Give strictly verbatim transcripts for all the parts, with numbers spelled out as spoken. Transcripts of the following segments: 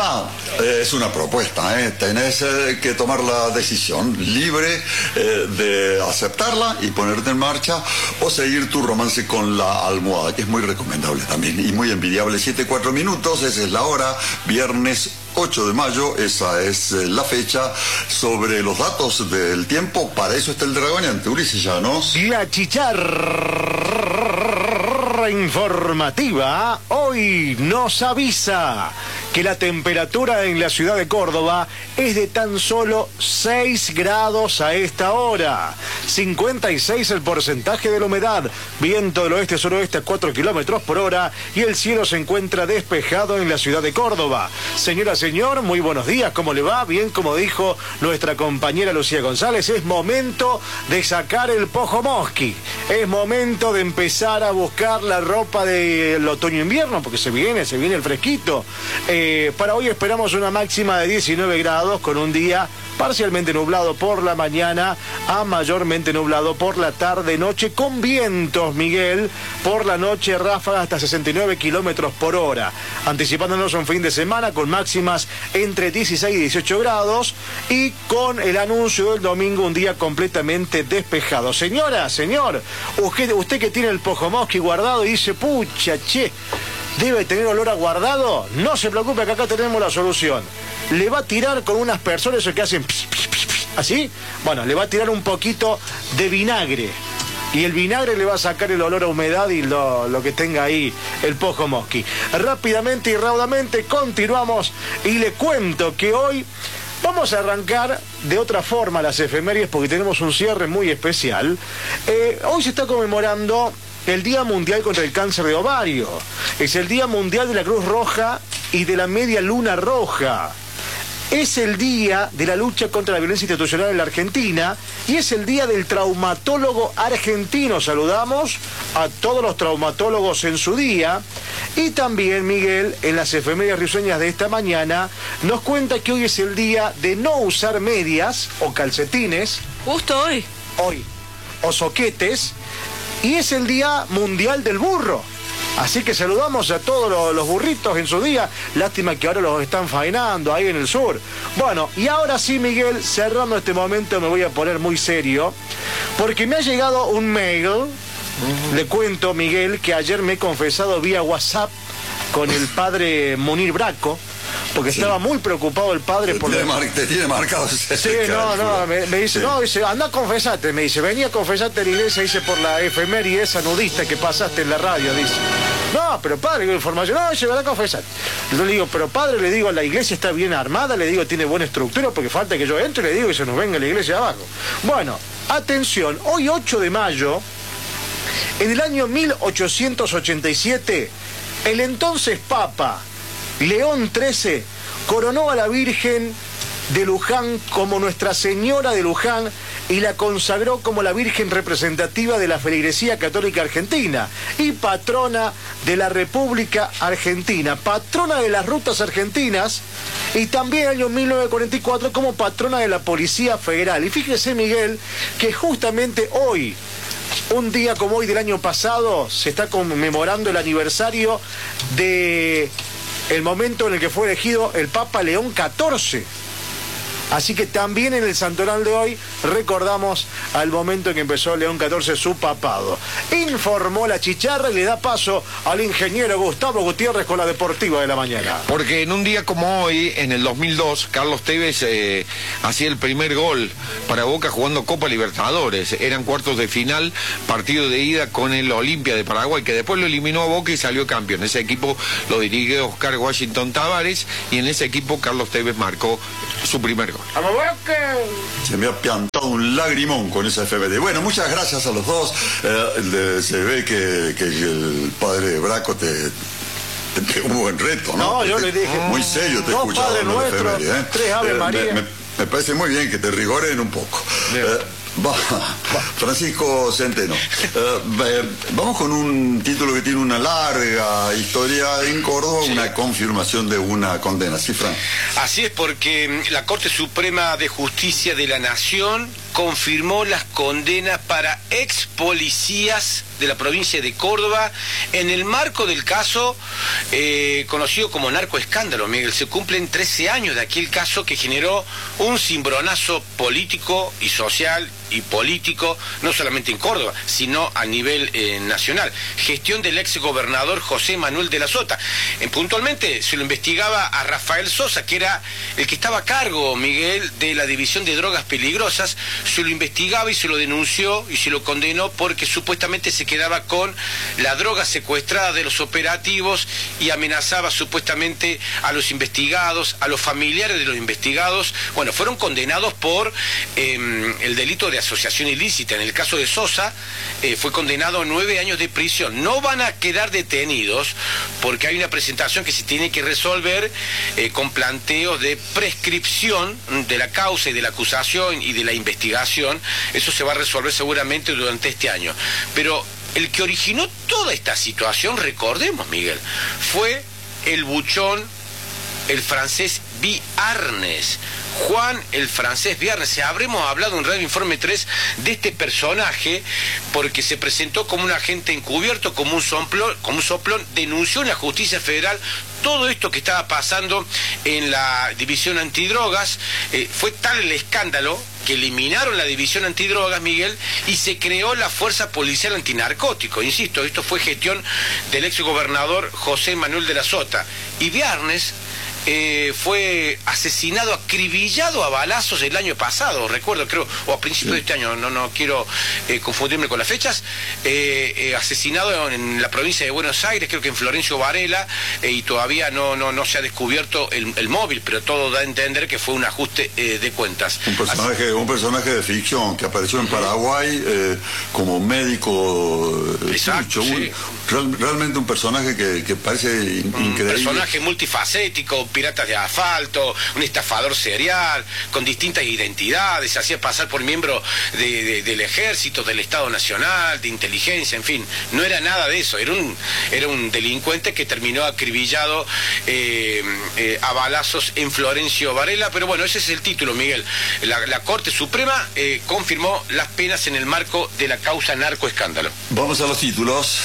Acá eh, es una propuesta, ¿eh? Tenés eh, que tomar la decisión libre eh, de aceptarla y ponerte en marcha o seguir tu romance con la almohada, que es muy recomendable también y muy envidiable. Siete, cuatro minutos, esa es la hora, viernes ocho de mayo, esa es eh, la fecha. Sobre los datos del tiempo, para eso está el dragoneante. Ulises Llanos. La chicharra informativa hoy nos avisa que la temperatura en la ciudad de Córdoba es de tan solo seis grados a esta hora. cincuenta y seis el porcentaje de la humedad, viento del oeste-suroeste a cuatro kilómetros por hora y el cielo se encuentra despejado en la ciudad de Córdoba. Señora, señor, muy buenos días, ¿cómo le va? Bien, como dijo nuestra compañera Lucía González, es momento de sacar el pojo mosqui. Es momento de empezar a buscar la ropa del otoño-invierno, porque se viene, se viene el fresquito. Eh, para hoy esperamos una máxima de diecinueve grados con un día parcialmente nublado por la mañana a mayormente nublado por la tarde-noche con vientos, Miguel, por la noche ráfagas hasta sesenta y nueve kilómetros por hora. Anticipándonos un fin de semana con máximas entre dieciséis y dieciocho grados y con el anuncio del domingo un día completamente despejado. Señora, señor, usted, usted que tiene el pojomosqui guardado y dice, pucha, che, debe tener olor a guardado, no se preocupe que acá tenemos la solución. Le va a tirar con unas personas que hacen pis, pis, pis, pis, así, bueno, le va a tirar un poquito de vinagre y el vinagre le va a sacar el olor a humedad y lo, lo que tenga ahí el pojomosqui. Rápidamente y raudamente continuamos y le cuento que hoy vamos a arrancar de otra forma las efemérides porque tenemos un cierre muy especial. Eh, hoy se está conmemorando el Día Mundial contra el Cáncer de Ovario. Es el Día Mundial de la Cruz Roja y de la Media Luna Roja. Es el día de la lucha contra la violencia institucional en la Argentina y es el día del traumatólogo argentino. Saludamos a todos los traumatólogos en su día. Y también, Miguel, en las efemérides risueñas de esta mañana, nos cuenta que hoy es el día de no usar medias o calcetines. Justo hoy. Hoy. O soquetes. Y es el Día Mundial del Burro. Así que saludamos a todos los, los burritos en su día. Lástima que ahora los están faenando ahí en el sur. Bueno, y ahora sí, Miguel, cerrando este momento me voy a poner muy serio. Porque me ha llegado un mail. Uh-huh. Le cuento, Miguel, que ayer me he confesado vía WhatsApp con el padre Munir Braco. Porque sí, estaba muy preocupado el padre te por... Tiene mar... Te tiene marcado ese... Sí, no, no, me, me dice, sí. no, dice, anda a confesarte, me dice, venía a confesarte a la iglesia, dice, por la efeméride esa nudista que pasaste en la radio, dice. No, pero padre, digo, información, no, dice, ven a confesarte. Yo le digo, pero padre, le digo, la iglesia está bien armada, le digo, tiene buena estructura, porque falta que yo entre, le digo, y se nos venga la iglesia abajo. Bueno, atención, hoy ocho de mayo, en el año mil ochocientos ochenta y siete, el entonces Papa León trece coronó a la Virgen de Luján como Nuestra Señora de Luján y la consagró como la Virgen representativa de la feligresía católica argentina y patrona de la República Argentina, patrona de las rutas argentinas y también en el año mil novecientos cuarenta y cuatro como patrona de la Policía Federal. Y fíjese, Miguel, que justamente hoy, un día como hoy del año pasado, se está conmemorando el aniversario de... el momento en el que fue elegido el Papa León catorce. Así que también en el santoral de hoy recordamos al momento en que empezó León catorce su papado. Informó la chicharra y le da paso al ingeniero Gustavo Gutiérrez con la deportiva de la mañana. Porque en un día como hoy, en el dos mil dos, Carlos Tevez eh, hacía el primer gol para Boca jugando Copa Libertadores. Eran cuartos de final, partido de ida con el Olimpia de Paraguay, que después lo eliminó a Boca y salió campeón. Ese equipo lo dirigió Oscar Washington Tavares y en ese equipo Carlos Tevez marcó su primer gol. ¡Vamos, Boca! Se me ha piantado un lagrimón con esa F B D. Bueno, muchas gracias a los dos. Eh, de, se ve que, que el padre Braco te... te un buen reto, ¿no? No, yo te, le dije... Muy serio te he escuchado. Padre nuestro, ¿eh? Tres Ave eh, María. Me, me, me parece muy bien que te rigoren un poco. Eh, va, Francisco Centeno. Eh, vamos con un título que tiene una larga historia en Córdoba, sí. Una confirmación de una condena. ¿Sí, Fran? Así es, porque la Corte Suprema de Justicia de la Nación confirmó las condenas para ex policías de la provincia de Córdoba en el marco del caso eh, conocido como narcoescándalo. Miguel, se cumplen trece años de aquel caso que generó un cimbronazo político y social y político, no solamente en Córdoba, sino a nivel eh, nacional. Gestión del ex gobernador José Manuel de la Sota. Eh, puntualmente se lo investigaba a Rafael Sosa, que era el que estaba a cargo, Miguel, de la división de drogas peligrosas. Se lo investigaba y se lo denunció y se lo condenó porque supuestamente se quedaba con la droga secuestrada de los operativos y amenazaba supuestamente a los investigados, a los familiares de los investigados. Bueno, fueron condenados por eh, el delito de asociación ilícita. En el caso de Sosa eh, fue condenado a nueve años de prisión. No van a quedar detenidos porque hay una presentación que se tiene que resolver eh, con planteos de prescripción de la causa y de la acusación y de la investigación. Eso se va a resolver seguramente durante este año. Pero el que originó toda esta situación, recordemos, Miguel, fue el buchón, el francés Viarnes. Juan el francés Viarnes. Habremos hablado en Radio Informe tres de este personaje porque se presentó como un agente encubierto, como un soplón, como un soplón, denunció en la justicia federal todo esto que estaba pasando en la división antidrogas. Eh, fue tal el escándalo que eliminaron la división antidrogas, Miguel, y se creó la Fuerza Policial Antinarcótico. Insisto, esto fue gestión del ex gobernador José Manuel de la Sota. Y Viarnes Eh, fue asesinado, acribillado a balazos el año pasado, recuerdo, creo, o a principios sí. de este año, no, no quiero eh, confundirme con las fechas, eh, eh, asesinado en la provincia de Buenos Aires, creo que en Florencio Varela, eh, y todavía no, no, no se ha descubierto el, el móvil, pero todo da a entender que fue un ajuste eh, de cuentas. Un personaje, un personaje de ficción que apareció en Paraguay eh, como médico. Exacto, sí. un, real, realmente un personaje que, que parece in, un increíble. Un personaje multifacético, piratas de asfalto, un estafador serial, con distintas identidades, se hacía pasar por miembro de, de, del ejército, del Estado Nacional, de inteligencia, en fin, no era nada de eso, era un, era un delincuente que terminó acribillado eh, eh, a balazos en Florencio Varela, pero bueno, ese es el título, Miguel. La, la Corte Suprema eh, confirmó las penas en el marco de la causa narcoescándalo. Vamos a los títulos.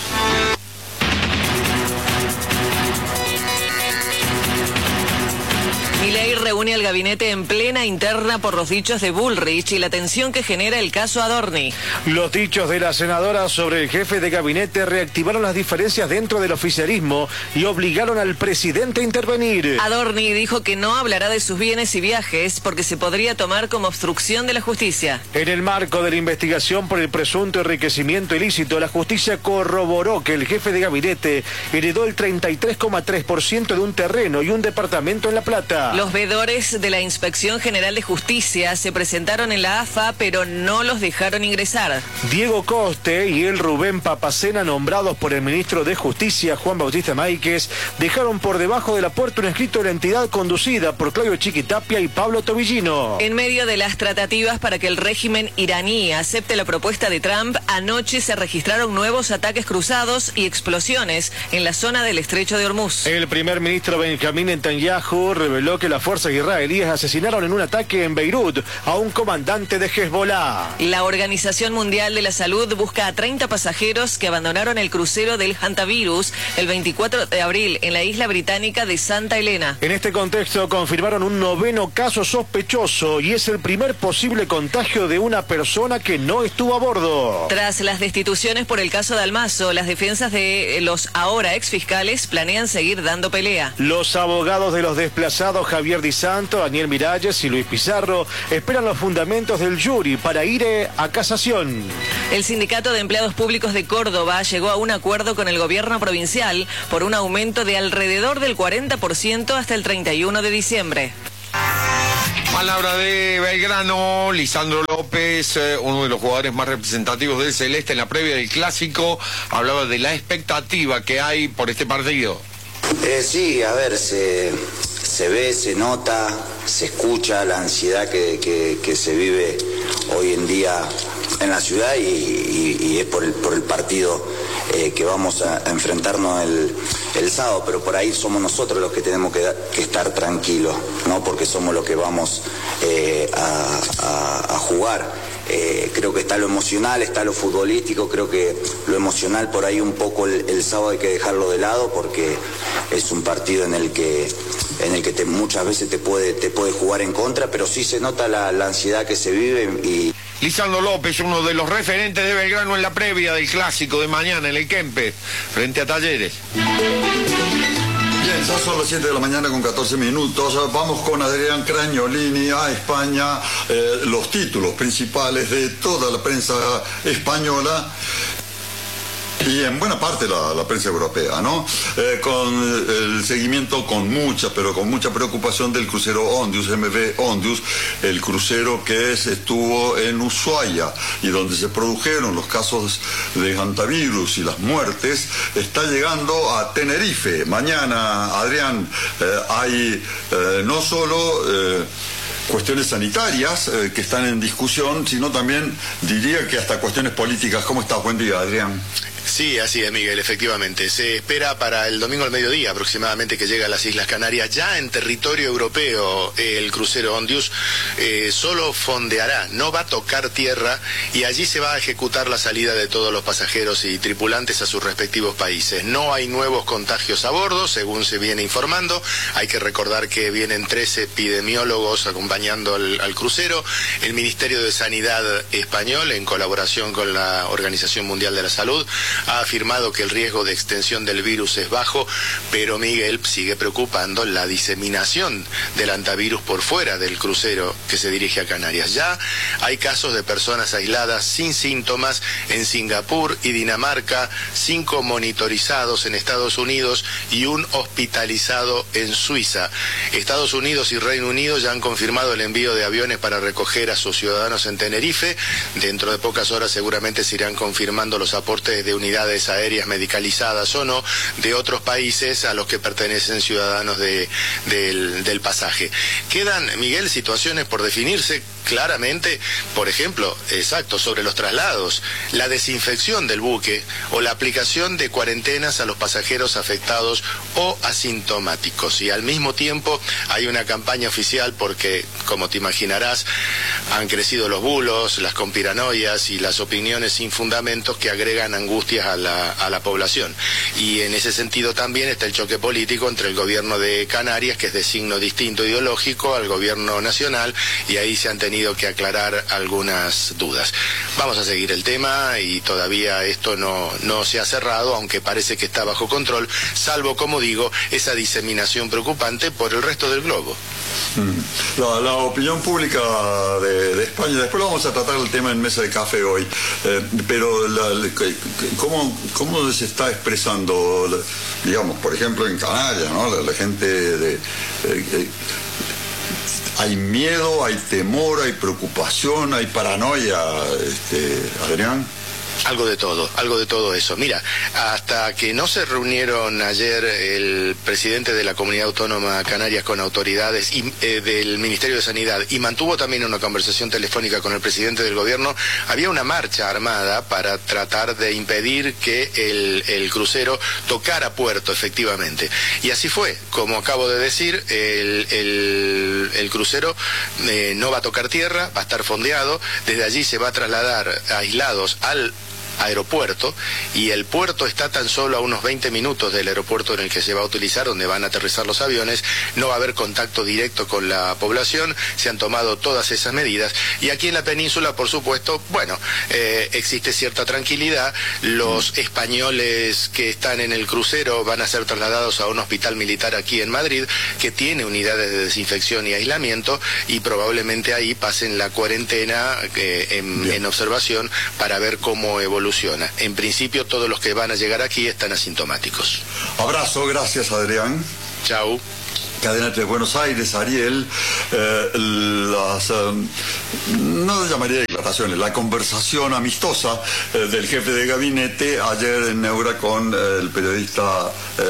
Milei reúne al gabinete en plena interna por los dichos de Bullrich y la tensión que genera el caso Adorni. Los dichos de la senadora sobre el jefe de gabinete reactivaron las diferencias dentro del oficialismo y obligaron al presidente a intervenir. Adorni dijo que no hablará de sus bienes y viajes porque se podría tomar como obstrucción de la justicia. En el marco de la investigación por el presunto enriquecimiento ilícito, la justicia corroboró que el jefe de gabinete heredó el treinta y tres coma tres por ciento de un terreno y un departamento en La Plata. Los veedores de la Inspección General de Justicia se presentaron en la A F A, pero no los dejaron ingresar. Diego Coste y el Rubén Papacena, nombrados por el ministro de Justicia, Juan Bautista Máiquez, dejaron por debajo de la puerta un escrito de la entidad conducida por Claudio Chiquitapia y Pablo Tobillino. En medio de las tratativas para que el régimen iraní acepte la propuesta de Trump, anoche se registraron nuevos ataques cruzados y explosiones en la zona del Estrecho de Hormuz. El primer ministro Benjamín Netanyahu reveló que las fuerzas israelíes asesinaron en un ataque en Beirut a un comandante de Hezbollah. La Organización Mundial de la Salud busca a treinta pasajeros que abandonaron el crucero del Hantavirus el veinticuatro de abril en la isla británica de Santa Elena. En este contexto confirmaron un noveno caso sospechoso y es el primer posible contagio de una persona que no estuvo a bordo. Tras las destituciones por el caso de Almazo, las defensas de los ahora exfiscales planean seguir dando pelea. Los abogados de los desplazados Javier Di Santo, Daniel Miralles y Luis Pizarro esperan los fundamentos del jury para ir a casación. El Sindicato de Empleados Públicos de Córdoba llegó a un acuerdo con el gobierno provincial por un aumento de alrededor del cuarenta por ciento hasta el treinta y uno de diciembre. Palabra de Belgrano, Lisandro López, eh, uno de los jugadores más representativos del Celeste en la previa del Clásico, hablaba de la expectativa que hay por este partido. Eh, sí, a ver, se, se ve, se nota, se escucha la ansiedad que, que, que se vive hoy en día en la ciudad y, y, y es por el, por el partido eh, que vamos a, a enfrentarnos el, el sábado, pero por ahí somos nosotros los que tenemos que, que estar tranquilos, ¿no? Porque somos los que vamos eh, a, a, a jugar. Eh, creo que está lo emocional, está lo futbolístico, creo que lo emocional por ahí un poco el, el sábado hay que dejarlo de lado porque es un partido en el que en el que te, muchas veces te puede, te puede jugar en contra, pero sí se nota la, la ansiedad que se vive y... Lisandro López, uno de los referentes de Belgrano en la previa del clásico de mañana en el Kempes, frente a Talleres. Bien, ya son las siete de la mañana con catorce minutos. Vamos con Adrián Cragnolini a España. Eh, los títulos principales de toda la prensa española y en buena parte la, la prensa europea, ¿no? Eh, con el seguimiento con mucha, pero con mucha preocupación del crucero Ondius, M V Ondius, el crucero que es, estuvo en Ushuaia y donde se produjeron los casos de hantavirus y las muertes, está llegando a Tenerife. Mañana, Adrián, eh, hay eh, no solo... Eh, cuestiones sanitarias eh, que están en discusión, sino también diría que hasta cuestiones políticas. ¿Cómo estás? Buen día, Adrián. Sí, así es, Miguel, efectivamente. Se espera para el domingo al mediodía aproximadamente que llegue a las Islas Canarias. Ya en territorio europeo el crucero Ondius eh, solo fondeará, no va a tocar tierra y allí se va a ejecutar la salida de todos los pasajeros y tripulantes a sus respectivos países. No hay nuevos contagios a bordo, según se viene informando. Hay que recordar que vienen tres epidemiólogos acompañando al, al crucero. El Ministerio de Sanidad español, en colaboración con la Organización Mundial de la Salud, ha afirmado que el riesgo de extensión del virus es bajo, pero Miguel sigue preocupando la diseminación del hantavirus por fuera del crucero que se dirige a Canarias. Ya hay casos de personas aisladas sin síntomas en Singapur y Dinamarca, cinco monitorizados en Estados Unidos y un hospitalizado en Suiza. Estados Unidos y Reino Unido ya han confirmado el envío de aviones para recoger a sus ciudadanos en Tenerife. Dentro de pocas horas seguramente se irán confirmando los aportes de unidades aéreas medicalizadas o no de otros países a los que pertenecen ciudadanos de, del, del pasaje. Quedan, Miguel, situaciones por definirse claramente, por ejemplo, exacto, sobre los traslados, la desinfección del buque o la aplicación de cuarentenas a los pasajeros afectados o asintomáticos. Y al mismo tiempo hay una campaña oficial porque, como te imaginarás, han crecido los bulos, las conspiranoias y las opiniones sin fundamentos que agregan angustias a la, a la población. Y en ese sentido también está el choque político entre el gobierno de Canarias, que es de signo distinto ideológico, al gobierno nacional, y ahí se han tenido que aclarar algunas dudas. Vamos a seguir el tema y todavía esto no, no se ha cerrado, aunque parece que está bajo control, salvo, como digo, esa diseminación preocupante por el resto del globo. La, la opinión pública de, de España, después lo vamos a tratar el tema en Mesa de Café hoy, eh, pero la, la, ¿cómo, ¿cómo se está expresando, la, digamos, por ejemplo en Canarias, ¿no? La, la gente de... Eh, eh, ¿hay miedo, hay temor, hay preocupación, hay paranoia, este, Adrián? Algo de todo, algo de todo eso. Mira, hasta que no se reunieron ayer el presidente de la Comunidad Autónoma Canarias con autoridades y, eh, del Ministerio de Sanidad y mantuvo también una conversación telefónica con el presidente del gobierno, había una marcha armada para tratar de impedir que el, el crucero tocara puerto, efectivamente. Y así fue, como acabo de decir, el, el, el crucero eh, no va a tocar tierra, va a estar fondeado, desde allí se va a trasladar aislados al aeropuerto y el puerto está tan solo a unos veinte minutos del aeropuerto en el que se va a utilizar, donde van a aterrizar los aviones. No va a haber contacto directo con la población, se han tomado todas esas medidas y aquí en la península, por supuesto, bueno, eh, existe cierta tranquilidad. Los españoles que están en el crucero van a ser trasladados a un hospital militar aquí en Madrid que tiene unidades de desinfección y aislamiento y probablemente ahí pasen la cuarentena eh, en, en observación para ver cómo evoluciona. En principio, todos los que van a llegar aquí están asintomáticos. Abrazo, gracias, Adrián. Chau. Cadena de Buenos Aires, Ariel, eh, las, eh, no llamaría declaraciones, la conversación amistosa eh, del jefe de gabinete ayer en Neura con eh, el periodista eh,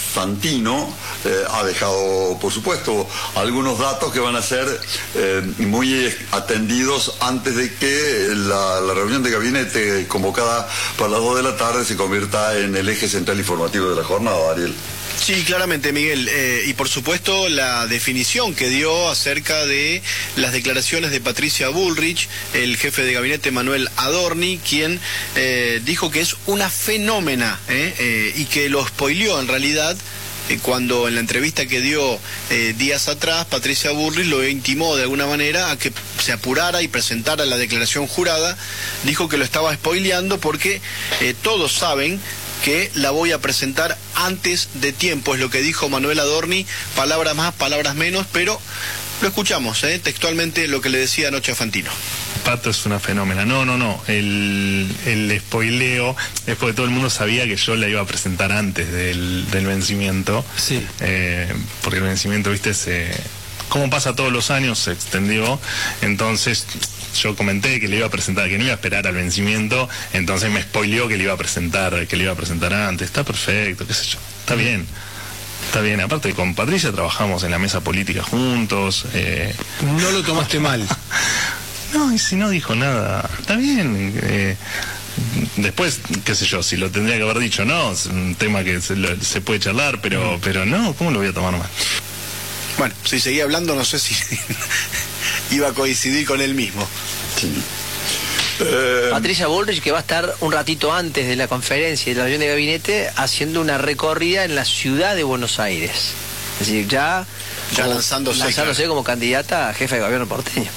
Fantino eh, ha dejado, por supuesto, algunos datos que van a ser eh, muy atendidos antes de que la, la reunión de gabinete convocada para las dos de la tarde se convierta en el eje central informativo de la jornada, Ariel. Sí, claramente, Miguel. Eh, y por supuesto la definición que dio acerca de las declaraciones de Patricia Bullrich, el jefe de gabinete Manuel Adorni, quien eh, dijo que es una fenómena eh, eh, y que lo spoileó en realidad eh, cuando en la entrevista que dio eh, días atrás, Patricia Bullrich lo intimó de alguna manera a que se apurara y presentara la declaración jurada. Dijo que lo estaba spoileando porque eh, todos saben que la voy a presentar antes de tiempo, es lo que dijo Manuel Adorni, palabras más, palabras menos, pero lo escuchamos, ¿eh? Textualmente lo que le decía anoche a Fantino. Pato es una fenómena. No, no, no. El, el spoileo es porque todo el mundo sabía que yo la iba a presentar antes del, del vencimiento. Sí. Eh, porque el vencimiento, viste, se... como pasa todos los años, se extendió. Entonces yo comenté que le iba a presentar, que no iba a esperar al vencimiento, entonces me spoileó que le iba a presentar, que le iba a presentar antes. Está perfecto, qué sé yo, está bien. Está bien, aparte con Patricia trabajamos en la mesa política juntos. Eh... No lo tomaste mal. No, y si no dijo nada, está bien. Eh... Después, qué sé yo, si lo tendría que haber dicho, no, es un tema que se, lo, se puede charlar, pero, pero no, ¿cómo lo voy a tomar mal? Bueno, si seguía hablando, no sé si iba a coincidir con él mismo. Sí. Eh... Patricia Bullrich, que va a estar un ratito antes de la conferencia y de la reunión de gabinete haciendo una recorrida en la ciudad de Buenos Aires. Es decir, ya, ya como, lanzándose, lanzándose claro, como candidata a jefe de gobierno porteño.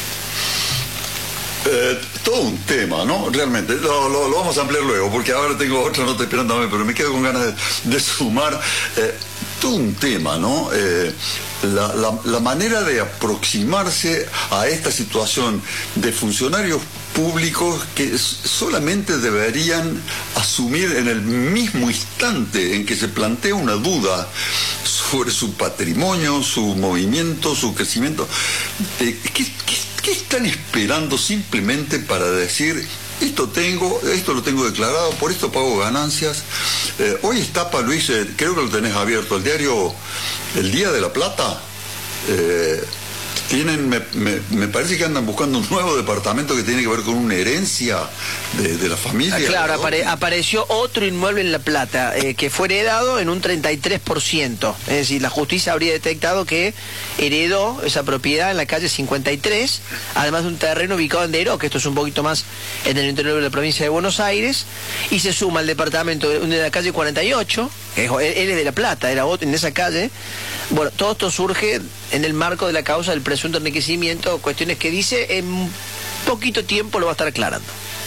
Eh, todo un tema, ¿no? Realmente, lo, lo, lo vamos a ampliar luego, porque ahora tengo otra nota esperándome, pero me quedo con ganas de, de sumar eh, todo un tema, ¿no? Eh, la, la, la manera de aproximarse a esta situación de funcionarios públicos que solamente deberían asumir en el mismo instante en que se plantea una duda sobre su patrimonio, su movimiento, su crecimiento. Eh, ¿qué, qué, ¿Qué están esperando simplemente para decir, esto tengo, esto lo tengo declarado, por esto pago ganancias? Eh, hoy está, para Luis, eh, creo que lo tenés abierto, el diario El Día de la Plata. Eh, tienen, me, me, me parece que andan buscando un nuevo departamento que tiene que ver con una herencia de, de la familia. Ah, claro, apare, apareció otro inmueble en La Plata eh, que fue heredado en un treinta y tres por ciento. Es decir, la justicia habría detectado que heredó esa propiedad en la calle cincuenta y tres, además de un terreno ubicado en Deró, que esto es un poquito más en el interior de la provincia de Buenos Aires, y se suma al departamento de la calle cuarenta y ocho, que es, él es de La Plata, era otro en esa calle. Bueno, todo esto surge en el marco de la causa del presunto enriquecimiento, cuestiones que dice en poquito tiempo lo va a estar aclarando.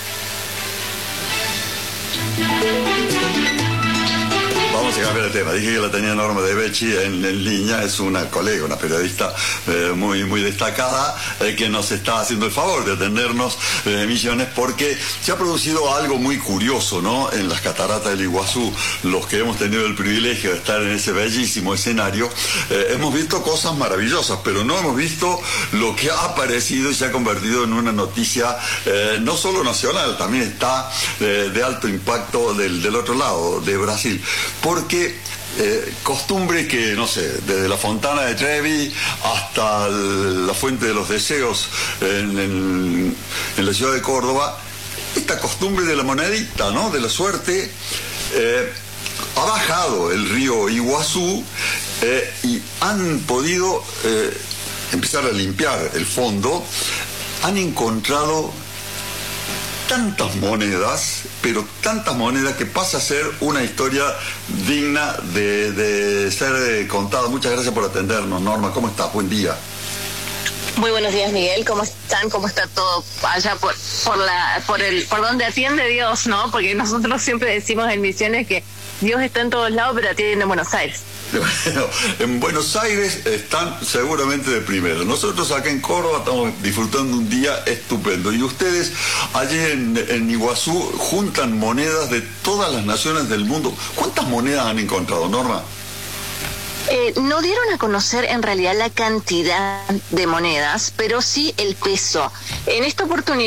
Vamos a cambiar el tema. Dije que la tenía Norma de Becci en, en línea, es una colega, una periodista eh, muy muy destacada, eh, que nos está haciendo el favor de atendernos de Misiones, porque se ha producido algo muy curioso, ¿no? En las cataratas del Iguazú, los que hemos tenido el privilegio de estar en ese bellísimo escenario, eh, hemos visto cosas maravillosas, pero no hemos visto lo que ha aparecido y se ha convertido en una noticia eh, no solo nacional, también está eh, de alto impacto del, del otro lado, de Brasil. Porque eh, costumbre que, no sé, desde la Fontana de Trevi hasta el, la Fuente de los Deseos en, en, en la ciudad de Córdoba, esta costumbre de la monedita, ¿no? De la suerte, eh, ha bajado el río Iguazú eh, y han podido eh, empezar a limpiar el fondo, han encontrado tantas monedas, pero tantas monedas que pasa a ser una historia digna de, de ser contada. Muchas gracias por atendernos, Norma. ¿Cómo estás? Buen día. Muy buenos días, Miguel. ¿Cómo están? ¿Cómo está todo allá por por la por el por donde atiende Dios, ¿no? Porque nosotros siempre decimos en Misiones que Dios está en todos lados, pero atiende en Buenos Aires. Bueno, en Buenos Aires están seguramente de primero. Nosotros acá en Córdoba estamos disfrutando un día estupendo. Y ustedes allí en, en Iguazú juntan monedas de todas las naciones del mundo. ¿Cuántas monedas han encontrado, Norma? Eh, no dieron a conocer en realidad la cantidad de monedas, pero sí el peso. En esta oportunidad